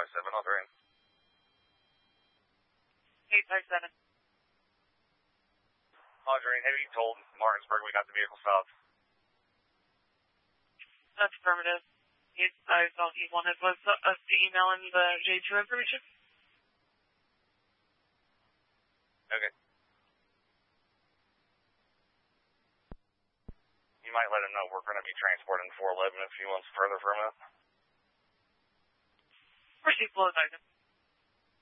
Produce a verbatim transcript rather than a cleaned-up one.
five seven on three. eight five seven. Audrey, have you told Martinsburg we got the vehicle stopped? That's affirmative. He, I thought he wanted was us to email him the J two information. Okay. You might let him know we're going to be transporting four eleven if he wants further from it. Proceed, flow advisor.